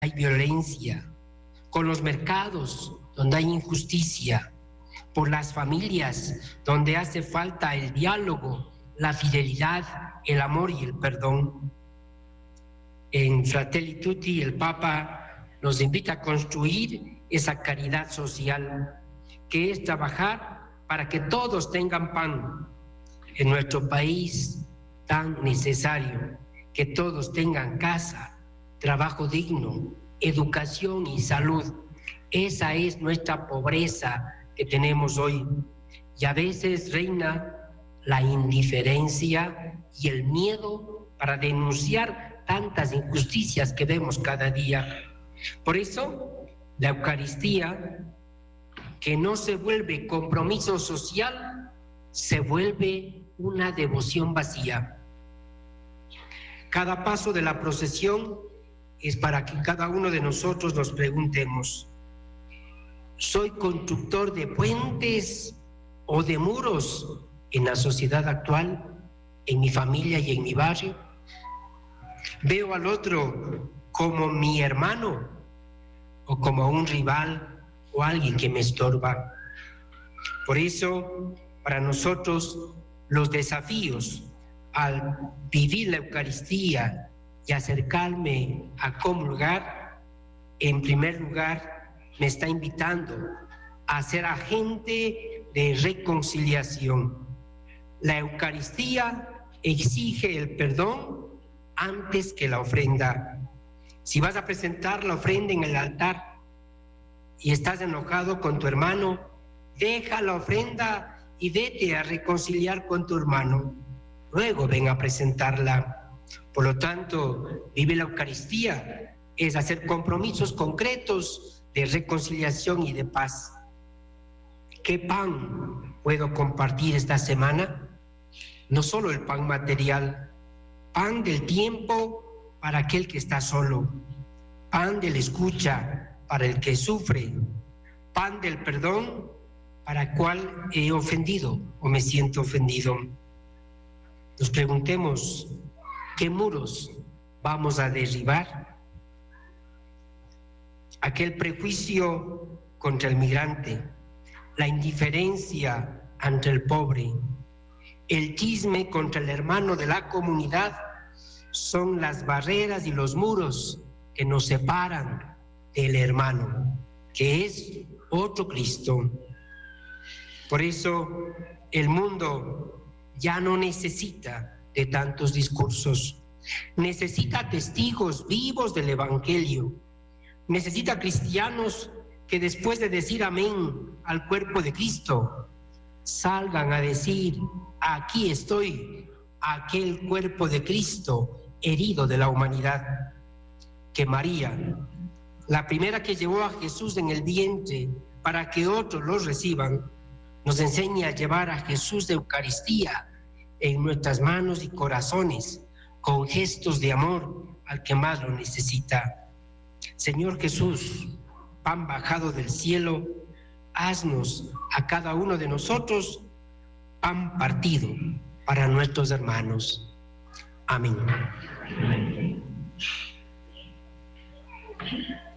hay violencia, con los mercados donde hay injusticia, por las familias donde hace falta el diálogo, la fidelidad, el amor y el perdón. En Fratelli Tutti el Papa nos invita a construir esa caridad social, que es trabajar para que todos tengan pan en nuestro país tan necesario, que todos tengan casa, trabajo digno, educación y salud. Esa es nuestra pobreza que tenemos hoy. Y a veces reina la indiferencia y el miedo para denunciar tantas injusticias que vemos cada día. Por eso, la Eucaristía, que no se vuelve compromiso social, se vuelve una devoción vacía. Cada paso de la procesión es para que cada uno de nosotros nos preguntemos: ¿soy constructor de puentes o de muros en la sociedad actual, en mi familia y en mi barrio? ¿Veo al otro como mi hermano o como un rival o alguien que me estorba? Por eso, para nosotros, los desafíos al vivir la Eucaristía y acercarme a comulgar, en primer lugar, me está invitando a ser agente de reconciliación. La Eucaristía exige el perdón antes que la ofrenda. Si vas a presentar la ofrenda en el altar y estás enojado con tu hermano, deja la ofrenda y vete a reconciliar con tu hermano. Luego ven a presentarla. Por lo tanto, vive la Eucaristía es hacer compromisos concretos de reconciliación y de paz. ¿Qué pan puedo compartir esta semana? No solo el pan material, pan del tiempo para aquel que está solo, pan de la escucha para el que sufre, pan del perdón para el cual he ofendido o me siento ofendido. Nos preguntemos, ¿qué muros vamos a derribar? Aquel prejuicio contra el migrante, la indiferencia ante el pobre, el chisme contra el hermano de la comunidad son las barreras y los muros que nos separan del hermano, que es otro Cristo. Por eso el mundo ya no necesita de tantos discursos, necesita testigos vivos del Evangelio, necesita cristianos que después de decir amén al cuerpo de Cristo, salgan a decir: aquí estoy, aquel cuerpo de Cristo herido de la humanidad. Que María, la primera que llevó a Jesús en el vientre para que otros lo reciban, nos enseña a llevar a Jesús de Eucaristía en nuestras manos y corazones, con gestos de amor al que más lo necesita. Señor Jesús, pan bajado del cielo, haznos a cada uno de nosotros pan partido para nuestros hermanos. Amén.